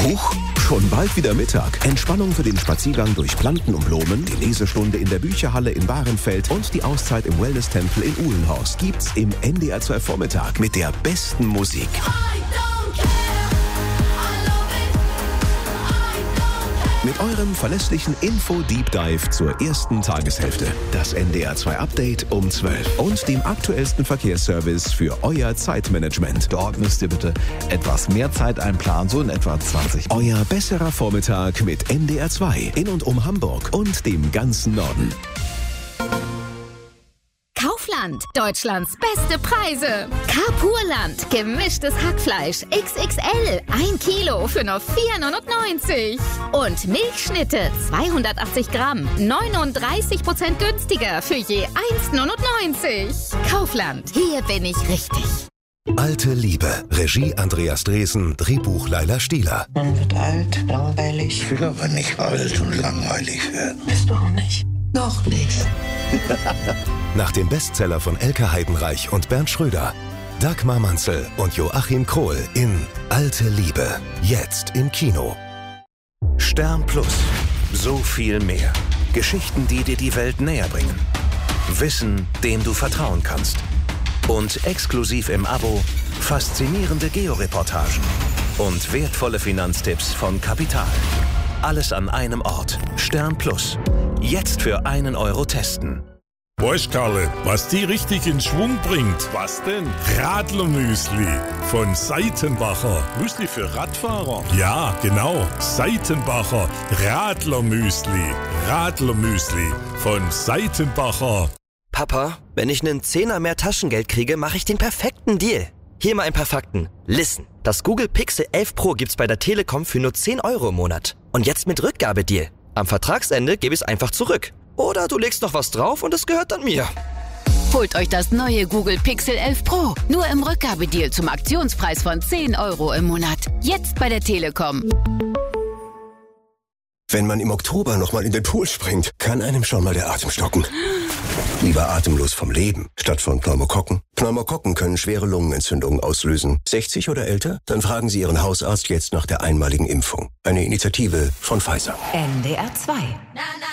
Huch, schon bald wieder Mittag. Entspannung für den Spaziergang durch Planten und Blumen, die Lesestunde in der Bücherhalle in Bahrenfeld und die Auszeit im Wellness-Tempel in Uhlenhorst gibt's im NDR 2 Vormittag mit der besten Musik. Mit eurem verlässlichen Info-Deep Dive zur ersten Tageshälfte. Das NDR 2 Update um 12. Und dem aktuellsten Verkehrsservice für euer Zeitmanagement. Dort müsst ihr bitte etwas mehr Zeit einplanen, so in etwa 20. Euer besserer Vormittag mit NDR 2 in und um Hamburg und dem ganzen Norden. Kaufland, Deutschlands beste Preise. Carpurland, gemischtes Hackfleisch XXL, 1 Kilo für nur 4,99 €. Und Milchschnitte, 280 Gramm, 39% günstiger für je 1,99 €. Kaufland, hier bin ich richtig. Alte Liebe. Regie Andreas Dresen, Drehbuch Laila Stieler. Man wird alt, langweilig. Ich will aber nicht alt und langweilig werden. Bist du auch nicht? Noch nicht. Nach dem Bestseller von Elke Heidenreich und Bernd Schröder. Dagmar Manzel und Joachim Krohl in Alte Liebe. Jetzt im Kino. Stern Plus. So viel mehr. Geschichten, die dir die Welt näher bringen. Wissen, dem du vertrauen kannst. Und exklusiv im Abo faszinierende Georeportagen und wertvolle Finanztipps von Kapital. Alles an einem Ort. Stern Plus. Jetzt für 1 € testen. Weißt Karle, was die richtig in Schwung bringt? Was denn? Radlermüsli von Seitenbacher. Müsli für Radfahrer? Ja, genau. Seitenbacher Radlermüsli. Radlermüsli von Seitenbacher. Papa, wenn ich einen Zehner mehr Taschengeld kriege, mache ich den perfekten Deal. Hier mal ein paar Fakten. Listen, das Google Pixel 11 Pro gibt's bei der Telekom für nur 10 € im Monat. Und jetzt mit Rückgabedeal. Am Vertragsende gebe ich es einfach zurück. Oder du legst noch was drauf und es gehört dann mir. Holt euch das neue Google Pixel 11 Pro. Nur im Rückgabedeal zum Aktionspreis von 10 € im Monat. Jetzt bei der Telekom. Wenn man im Oktober nochmal in den Pool springt, kann einem schon mal der Atem stocken. Lieber atemlos vom Leben, statt von Pneumokokken. Pneumokokken können schwere Lungenentzündungen auslösen. 60 oder älter? Dann fragen Sie Ihren Hausarzt jetzt nach der einmaligen Impfung. Eine Initiative von Pfizer. NDR 2.